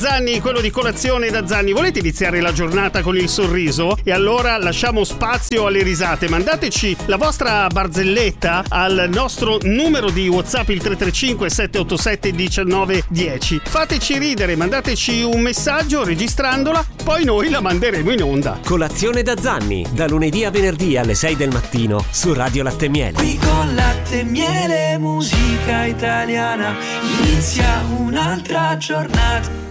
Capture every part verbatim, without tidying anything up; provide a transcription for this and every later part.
Zanni, quello di Colazione da Zanni. Volete iniziare la giornata con il sorriso? E allora lasciamo spazio alle risate. Mandateci la vostra barzelletta al nostro numero di WhatsApp, il tre tre cinque sette otto sette uno nove uno zero. Fateci ridere, mandateci un messaggio registrandola, poi noi la manderemo in onda. Colazione da Zanni, da lunedì a venerdì alle sei del mattino su Radio Latte e Miele. Qui con Latte e Miele, musica italiana, inizia un'altra giornata.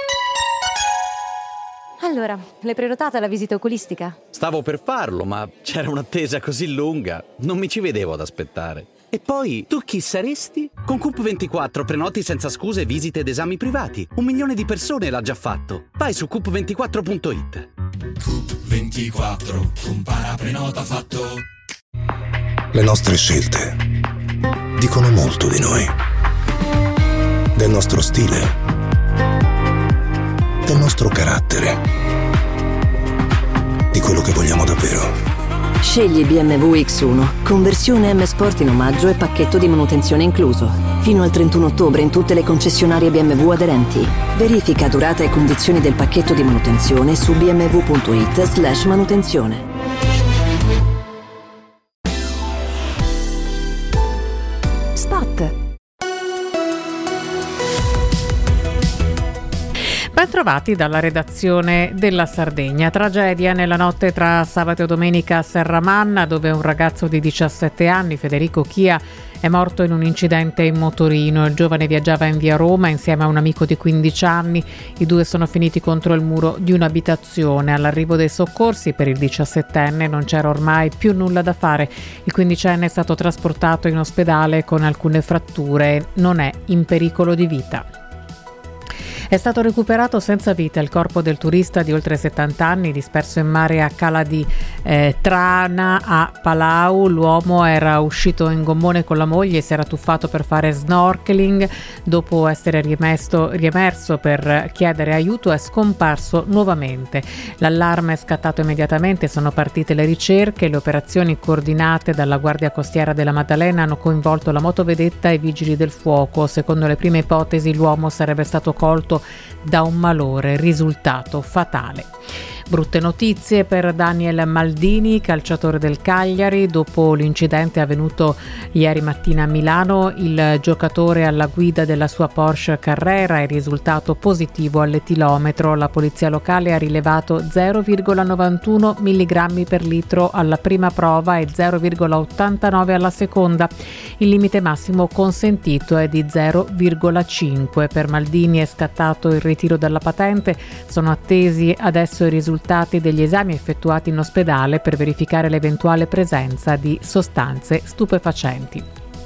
Allora, l'hai prenotata la visita oculistica? Stavo per farlo, ma c'era un'attesa così lunga, non mi ci vedevo ad aspettare. E poi, tu chi saresti? Con Coop ventiquattro prenoti senza scuse visite ed esami privati. Un milione di persone l'ha già fatto. Vai su coop ventiquattro punto it. Coop ventiquattro, compara, prenota, fatto. Le nostre scelte dicono molto di noi, del nostro stile, del nostro carattere, di quello che vogliamo davvero. Scegli B M W X uno, conversione M Sport in omaggio e pacchetto di manutenzione incluso. Fino al trentuno ottobre in tutte le concessionarie B M W aderenti. Verifica durata e condizioni del pacchetto di manutenzione su bmw punto it slash manutenzione. Spot. Ben trovati dalla redazione della Sardegna. Tragedia nella notte tra sabato e domenica a Serramanna, dove un ragazzo di diciassette anni, Federico Chia, è morto in un incidente in motorino. Il giovane viaggiava in via Roma insieme a un amico di quindici anni. I due sono finiti contro il muro di un'abitazione. All'arrivo dei soccorsi per il diciassettenne non c'era ormai più nulla da fare. Il quindicenne è stato trasportato in ospedale con alcune fratture. Non è in pericolo di vita. È stato recuperato senza vita il corpo del turista di oltre settanta anni disperso in mare a Cala di eh, Trana a Palau. L'uomo era uscito in gommone con la moglie e si era tuffato per fare snorkeling. Dopo essere riemesso, riemerso per chiedere aiuto è scomparso nuovamente. L'allarme è scattato immediatamente, sono partite le ricerche. Le operazioni coordinate dalla Guardia Costiera della Maddalena hanno coinvolto la motovedetta e i vigili del fuoco. Secondo le prime ipotesi l'uomo sarebbe stato colto da un malore, risultato fatale. Brutte notizie per Daniel Maldini, calciatore del Cagliari. Dopo l'incidente avvenuto ieri mattina a Milano, il giocatore alla guida della sua Porsche Carrera è risultato positivo all'etilometro. La polizia locale ha rilevato zero virgola novantuno milligrammi per litro alla prima prova e zero virgola ottantanove alla seconda. Il limite massimo consentito è di zero virgola cinque. Per Maldini è scattato il ritiro della patente. Sono attesi adesso i risultati degli esami effettuati in ospedale per verificare l'eventuale presenza di sostanze stupefacenti.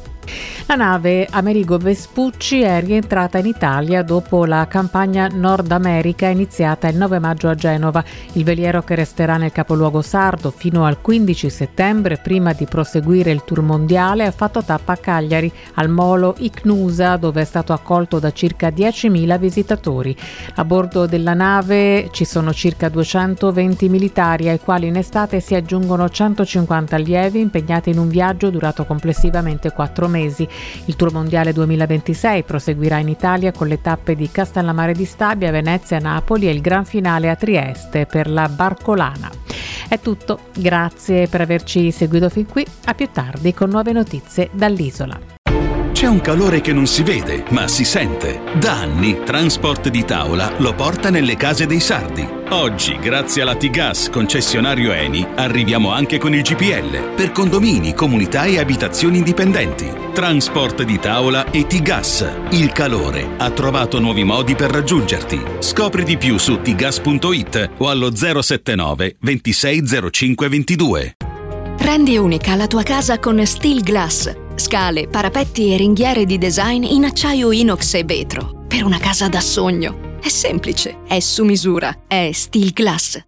La nave Amerigo Vespucci è rientrata in Italia dopo la campagna Nord America iniziata il nove maggio a Genova. Il veliero, che resterà nel capoluogo sardo fino al quindici settembre prima di proseguire il tour mondiale, ha fatto tappa a Cagliari al molo Icnusa, dove è stato accolto da circa diecimila visitatori. A bordo della nave ci sono circa duecentoventi militari, ai quali in estate si aggiungono centocinquanta allievi impegnati in un viaggio durato complessivamente quattro mesi. Il Tour Mondiale duemilaventisei proseguirà in Italia con le tappe di Castellammare di Stabia, Venezia, Napoli e il gran finale a Trieste per la Barcolana. È tutto, grazie per averci seguito fin qui, a più tardi con nuove notizie dall'isola. C'è un calore che non si vede, ma si sente. Da anni Transport di Tavola lo porta nelle case dei sardi. Oggi, grazie alla T-Gas concessionario Eni, arriviamo anche con il G P L per condomini, comunità e abitazioni indipendenti. Transport di Tavola e T-Gas. Il calore ha trovato nuovi modi per raggiungerti. Scopri di più su t gas punto it o allo zero sette nove ventisei zero cinque ventidue. Rendi unica la tua casa con Steel Glass. Scale, parapetti e ringhiere di design in acciaio inox e vetro. Per una casa da sogno. È semplice, è su misura, è Steel Glass.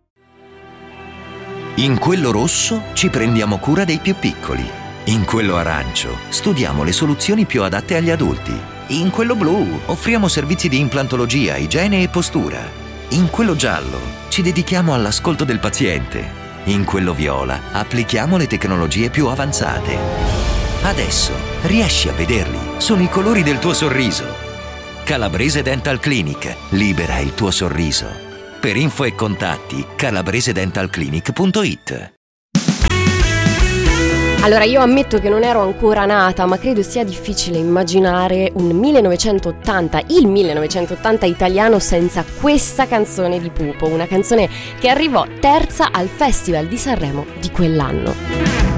In quello rosso ci prendiamo cura dei più piccoli. In quello arancio studiamo le soluzioni più adatte agli adulti. In quello blu offriamo servizi di implantologia, igiene e postura. In quello giallo ci dedichiamo all'ascolto del paziente. In quello viola applichiamo le tecnologie più avanzate. Adesso riesci a vederli, sono i colori del tuo sorriso. Calabrese Dental Clinic. Libera il tuo sorriso. Per info e contatti calabrese dental clinic punto it. Allora, io ammetto che non ero ancora nata, ma credo sia difficile immaginare un millenovecentottanta, il millenovecentottanta italiano senza questa canzone di Pupo, una canzone che arrivò terza al Festival di Sanremo di quell'anno.